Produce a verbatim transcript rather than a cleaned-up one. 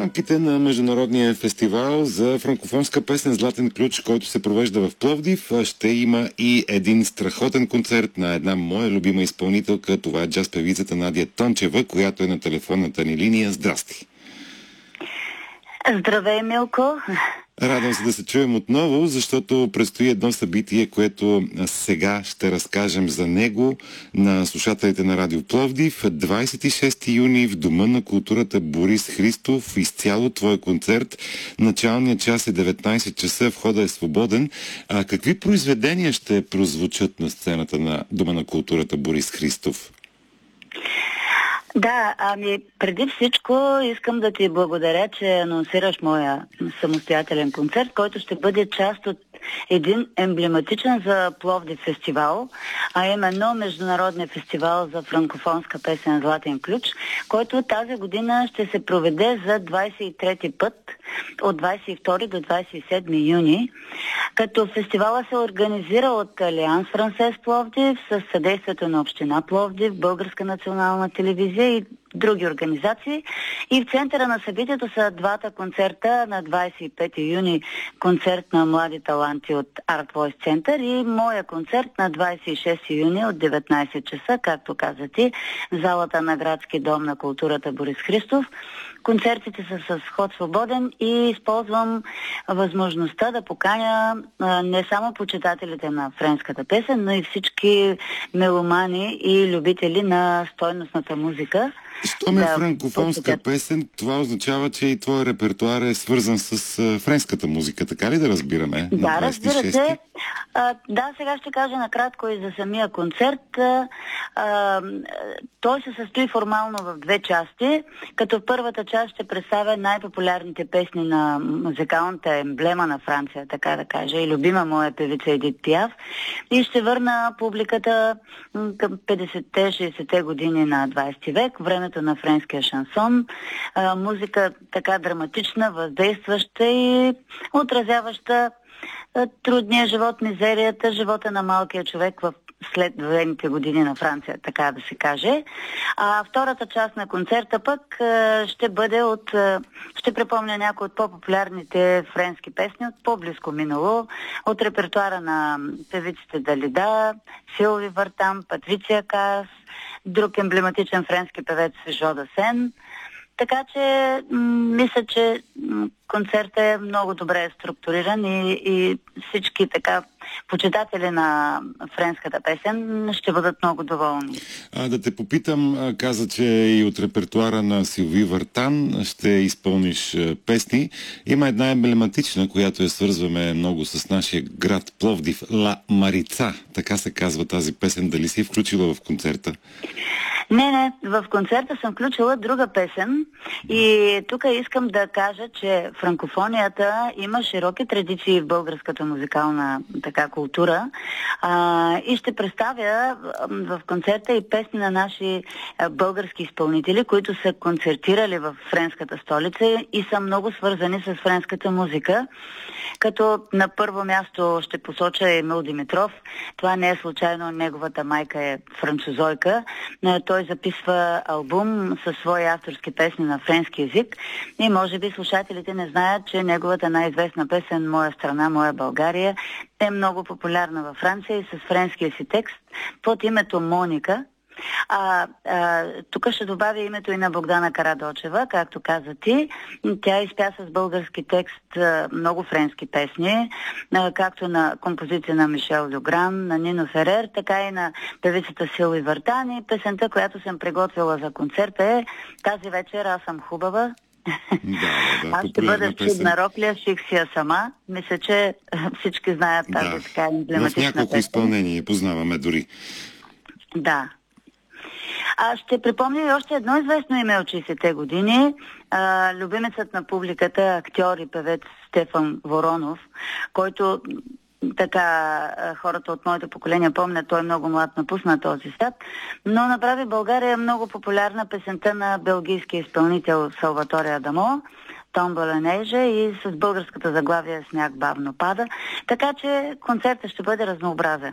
рамките на Международния фестивал за франкофонска песен Златен ключ, който се провежда в Пловдив, ще има и един страхотен концерт на една моя любима изпълнителка. Това е джаз певицата Надя Тончева, която е на телефонната ни линия. Здрасти! Здравей, Милко! Радвам се да се чуем отново, защото предстои едно събитие, което сега ще разкажем за него на слушателите на Радио Пловдив. двадесет и шести юни в Дома на културата Борис Христов. Изцяло твой концерт. Началният час е деветнадесет часа, входа е свободен. А какви произведения ще прозвучат на сцената на Дома на културата Борис Христов? Да, ами преди всичко искам да ти благодаря, че анонсираш моя самостоятелен концерт, който ще бъде част от един емблематичен за Пловдив фестивал, а именно Международния фестивал за франкофонска песен Златен ключ, който тази година ще се проведе за двадесет и трети път от двадесет и втори до двадесет и седми юни, като фестивала се организира от Алианс Франсез Пловдив с съдействието на Община Пловдив, Българска национална телевизия и други организации. И в центъра на събитието са двата концерта на двадесет и пети юни, концерт на млади таланти от Art Voice Center и моя концерт на двадесет и шести юни от деветнадесет часа, както каза ти, в залата на Градски дом на културата Борис Христов. Концертите са с ход свободен и използвам възможността да поканя а, не само почитателите на френската песен, но и всички меломани и любители на стойностната музика. Щом е да, франкофонска песен, това означава, че и твой репертуар е свързан с а, френската музика, така ли да разбираме? Да, разбира се. А, да, сега ще кажа накратко и за самия концерт. А, а, той се състои формално в две части, като в първата част ще представя най-популярните песни на музикалната емблема на Франция, така да кажа, и любима моя певица Едит Пиаф, и ще върна публиката към петдесетте-шейсетте години на двадесети век, времето на френския шансон, а, музика така драматична, въздействаща и отразяваща трудния живот, мизерията, живота на малкия човек в след военните години на Франция, така да се каже. А втората част на концерта пък ще бъде от... ще припомня някои от по-популярните френски песни от по-близко минало, от репертуара на певиците Далида, Силви Вартан, Патриция Кас, друг емблематичен френски певец Жо Дасен. Така че м- мисля, че м- концертът е много добре структуриран и, и всички така почитатели на френската песен ще бъдат много доволни. А, да те попитам, каза, че и от репертуара на Силви Вартан ще изпълниш песни. Има една емблематична, която я свързваме много с нашия град Пловдив, Ла Марица. Така се казва тази песен. Дали си е включила в концерта? Не, не, в концерта съм включила друга песен и тук искам да кажа, че франкофонията има широки традиции в българската музикална така култура а, и ще представя в концерта и песни на наши а, български изпълнители, които са концертирали в френската столица и са много свързани с френската музика. Като на първо място ще посоча Емил Димитров. Това не е случайно, неговата майка е французойка. Той записва албум със свои авторски песни на френски език и може би слушателите не знаят, че неговата най-известна песен "Моя страна, моя България" е много популярна във Франция и с френския си текст под името Моника. А, а, тук ще добавя името и на Богдана Карадочева, както каза ти. Тя изпя с български текст а, много френски песни, а, както на композиция на Мишел Люгран, на Нино Ферер, така и на певицата Силви Вартан. И песента, която съм приготвила за концерта е "Тази вечер аз съм хубава". Да, да, аз ще бъда чудна рокля, ших си я сама. Мисля, че всички знаят тази да, така емблематична песен. В няколко изпълнения познаваме дори. Да. А ще припомня и още едно известно име от шейсетте години. А, любимецът на публиката, актьор и певец Стефан Воронов, който така хората от моето поколение помнят, той много млад напусна този свят, но направи България много популярна песента на белгийския изпълнител Салваторе Адамо, "Томбола Нейже", и с българската заглавие "Сняг бавно пада", така че концертът ще бъде разнообразен.